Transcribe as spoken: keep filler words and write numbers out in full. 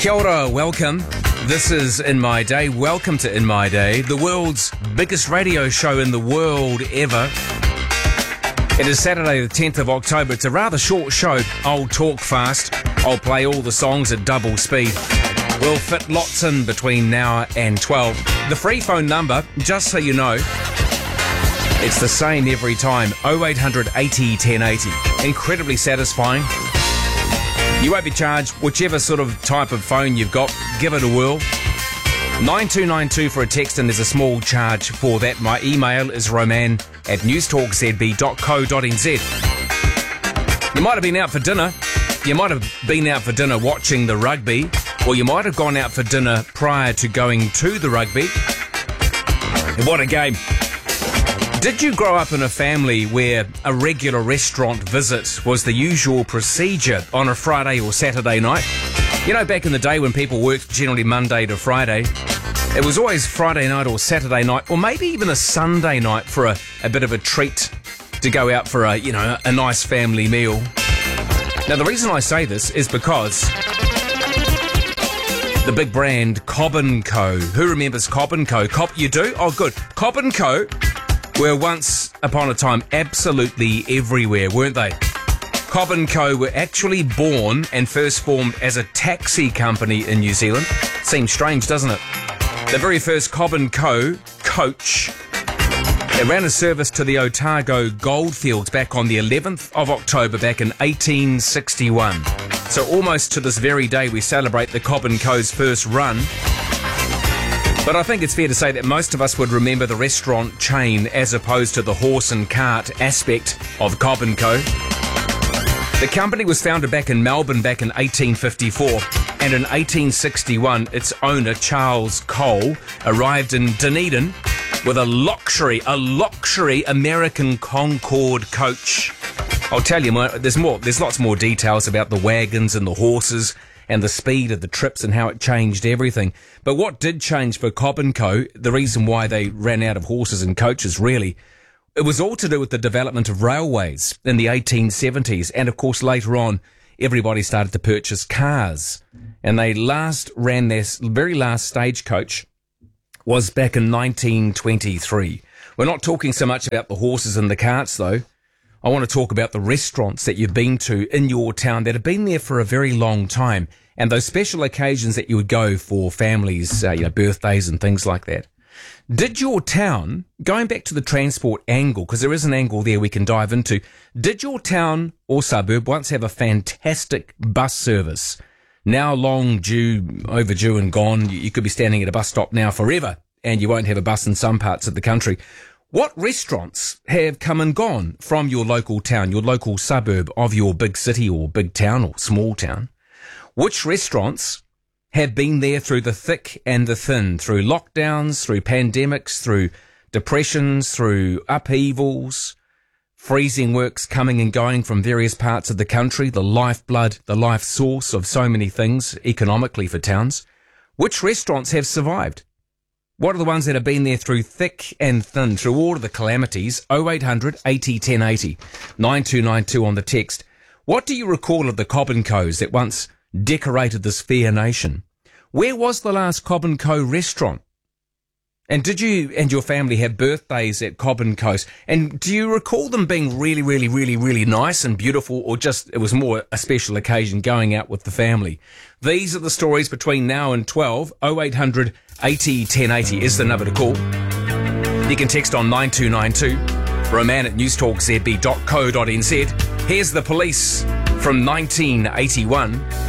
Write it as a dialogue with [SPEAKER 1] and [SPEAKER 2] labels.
[SPEAKER 1] Kia ora, welcome. This is In My Day. Welcome to In My Day, the world's biggest radio show in the world ever. It is Saturday the tenth of October. It's a rather short show. I'll talk fast. I'll play all the songs at double speed. We'll fit lots in between now and twelve. The free phone number, just so you know, it's the same every time. oh eight hundred eighty ten eighty. Incredibly satisfying. You won't be charged whichever sort of type of phone you've got. Give it a whirl. nine two nine two for a text, and there's a small charge for that. My email is roman at newstalkzb dot co dot nz. You might have been out for dinner. You might have been out for dinner watching the rugby, or you might have gone out for dinner prior to going to the rugby. And what a game. Did you grow up in a family where a regular restaurant visit was the usual procedure on a Friday or Saturday night? You know, back in the day when people worked generally Monday to Friday, it was always Friday night or Saturday night, or maybe even a Sunday night for a, a bit of a treat to go out for a, you know, a nice family meal. Now, the reason I say this is because the big brand Cobb and Co. Who remembers Cobb and Co? Cobb, you do? Oh, good. Cobb and Co. were once upon a time absolutely everywhere, weren't they? Cobb and Co. were actually born and first formed as a taxi company in New Zealand. Seems strange, doesn't it? The very first Cobb and Co. coach, it ran a service to the Otago Goldfields back on the eleventh of October back in eighteen sixty-one. So almost to this very day we celebrate the Cobb and Co.'s first run. But I think it's fair to say that most of us would remember the restaurant chain as opposed to the horse and cart aspect of Cobb and Co. The company was founded back in Melbourne back in eighteen fifty-four, and in eighteen sixty-one its owner Charles Cole arrived in Dunedin with a luxury, a luxury American Concorde coach. I'll tell you more, there's more, there's lots more details about the wagons and the horses and the speed of the trips and how it changed everything. But what did change for Cobb and Co., the reason why they ran out of horses and coaches, really, it was all to do with the development of railways in the eighteen seventies. And, of course, later on, everybody started to purchase cars. And they last ran their very last stagecoach was back in nineteen twenty-three. We're not talking so much about the horses and the carts, though. I want to talk about the restaurants that you've been to in your town that have been there for a very long time, and those special occasions that you would go for families, uh, you know, birthdays and things like that. Did your town, going back to the transport angle, because there is an angle there we can dive into, did your town or suburb once have a fantastic bus service? Now long due, overdue and gone. You could be standing at a bus stop now forever, and you won't have a bus in some parts of the country. What restaurants have come and gone from your local town, your local suburb of your big city or big town or small town? Which restaurants have been there through the thick and the thin, through lockdowns, through pandemics, through depressions, through upheavals, freezing works coming and going from various parts of the country, the lifeblood, the life source of so many things economically for towns? Which restaurants have survived? What are the ones that have been there through thick and thin, through all of the calamities? oh eight hundred eighty ten eighty, nine two nine two on the text. What do you recall of the Cobb and Co's that once decorated this fair nation? Where was the last Cobb and Co. restaurant? And did you and your family have birthdays at Cobb and Co's? And do you recall them being really, really, really, really nice and beautiful, or just it was more a special occasion going out with the family? These are the stories between now and twelve. oh eight hundred eighty ten eighty is the number to call. You can text on nine two nine two, roman at newstalkzb dot co dot nz. Here's the Police from nineteen eighty-one.